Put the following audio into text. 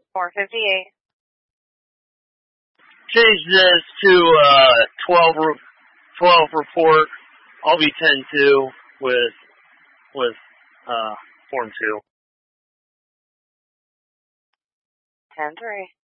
458. Change this to 12 report. I'll be 10-2 with Form 2. 10-3.